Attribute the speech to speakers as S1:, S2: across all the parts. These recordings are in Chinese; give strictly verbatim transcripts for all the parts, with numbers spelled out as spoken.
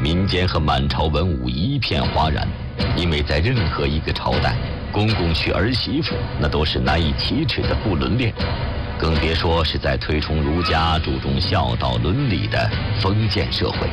S1: 民间和满朝文武一片哗然，因为在任何一个朝代，公公娶儿媳妇那都是难以启齿的不伦恋，更别说是在推崇儒家、注重孝道伦理的封建社会。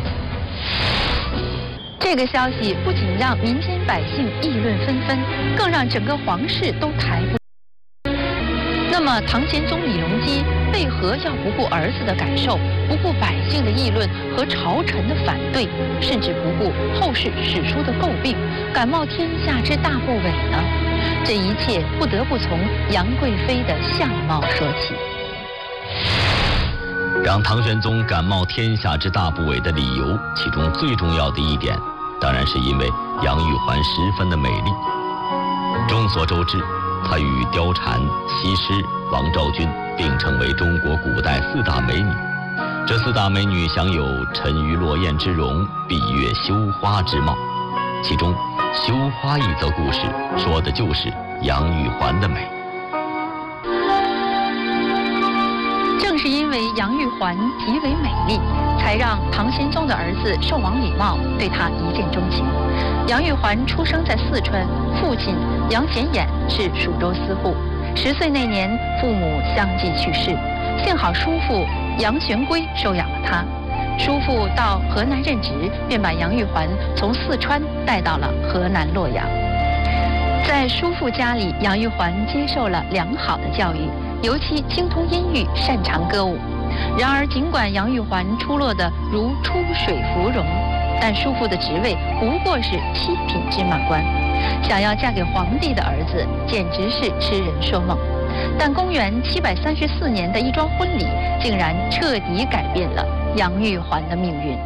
S2: 这个消息不仅让民间百姓议论纷纷，更让整个皇室都抬不。那么，唐玄宗李隆基为何要不顾儿子的感受，不顾百姓的议论和朝臣的反对，甚至不顾后世史书的诟病，敢冒天下之大不韪呢？这一切不得不从杨贵妃的相貌说起。
S1: 让唐玄宗敢冒天下之大不韪的理由，其中最重要的一点，当然是因为杨玉环十分的美丽。众所周知，她与貂蝉、西施、王昭君并称为中国古代四大美女。这四大美女享有沉鱼落雁之容，闭月羞花之貌。其中羞花一则故事说的就是杨玉环的美。
S2: 正是因为杨玉环极为美丽，才让唐玄宗的儿子寿王李瑁对她一见钟情。杨玉环出生在四川，父亲杨显衍是蜀州司户。十岁那年，父母相继去世，幸好叔父杨玄圭收养了她。叔父到河南任职，便把杨玉环从四川带到了河南洛阳。在叔父家里，杨玉环接受了良好的教育，尤其精通音律，擅长歌舞。然而，尽管杨玉环出落得如出水芙蓉，但叔父的职位不过是七品芝麻官，想要嫁给皇帝的儿子，简直是痴人说梦。但公元七百三十四年的一桩婚礼，竟然彻底改变了杨玉环的命运。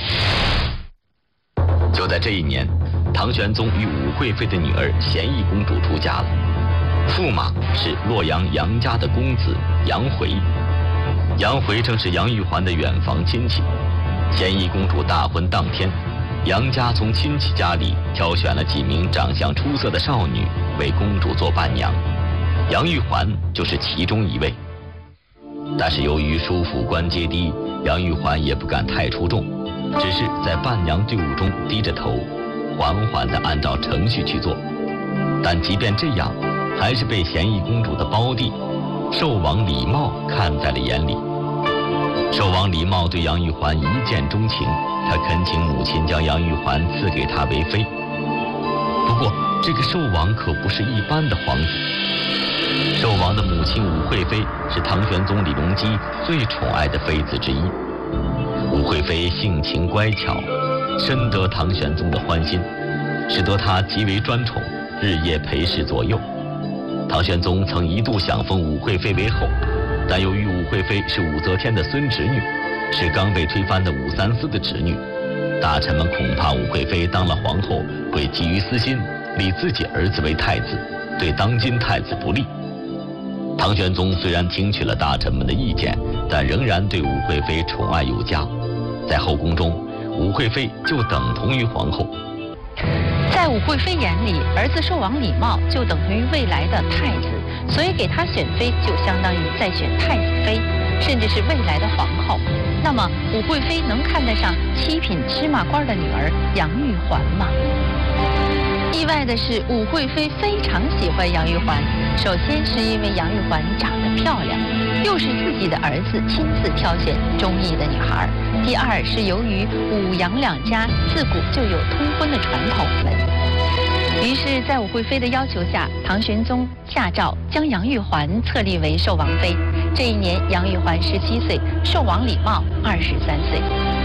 S1: 就在这一年，唐玄宗与武惠妃的女儿咸义公主出嫁了，驸马是洛阳杨家的公子杨回。杨回正是杨玉环的远房亲戚。咸义公主大婚当天，杨家从亲戚家里挑选了几名长相出色的少女为公主做伴娘，杨玉环就是其中一位。但是由于叔父官阶低，杨玉环也不敢太出众，只是在伴娘队伍中低着头，缓缓地按照程序去做。但即便这样，还是被咸义公主的胞弟寿王李瑁看在了眼里。寿王李瑁对杨玉环一见钟情，他恳请母亲将杨玉环赐给他为妃。不过这个寿王可不是一般的皇子，寿王的母亲武惠妃是唐玄宗李隆基最宠爱的妃子之一。武惠妃性情乖巧，深得唐玄宗的欢心，使得她极为专宠，日夜陪侍左右。唐玄宗曾一度想封武惠妃为后，但由于武惠妃是武则天的孙侄女，是刚被推翻的武三思的侄女，大臣们恐怕武惠妃当了皇后会基于私心，立自己儿子为太子，对当今太子不利。唐玄宗虽然听取了大臣们的意见，但仍然对武惠妃宠爱有加。在后宫中，武惠妃就等同于皇后。
S2: 在武惠妃眼里，儿子寿王李瑁就等同于未来的太子，所以给他选妃就相当于再选太子妃，甚至是未来的皇后。那么武惠妃能看得上七品芝麻官的女儿杨玉环吗？意外的是，武惠妃非常喜欢杨玉环。首先是因为杨玉环长得漂亮，又是自己的儿子亲自挑选中意的女孩。第二是由于武杨两家自古就有通婚的传统门。于是，在武惠妃的要求下，唐玄宗下诏将杨玉环册立为寿王妃。这一年，杨玉环十七岁，寿王李瑁二十三岁。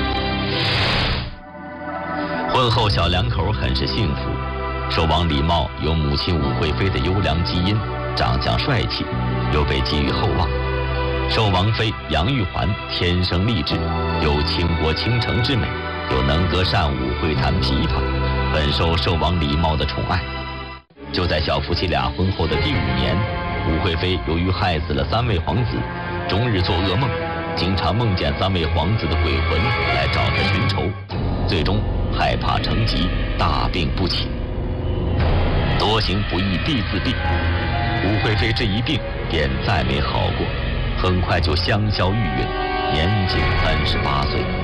S1: 婚后小两口很是幸福。寿王李瑁有母亲武惠妃的优良基因，长相帅气，又被寄予厚望。寿王妃杨玉环天生丽质，有倾国倾城之美，又能歌善舞，会弹琵琶，本受寿王李瑁的宠爱。就在小夫妻俩婚后的第五年，武惠妃由于害死了三位皇子，终日做噩梦，经常梦见三位皇子的鬼魂来找她寻仇，最终害怕成疾，大病不起。多行不义必自毙，武惠妃这一病便再没好过，很快就香消玉殒，年仅三十八岁。